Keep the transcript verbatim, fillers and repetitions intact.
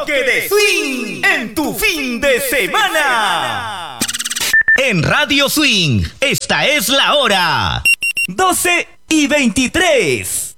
toque de swing en tu fin de semana. En Radio Swing, esta es la hora. doce y veintitrés.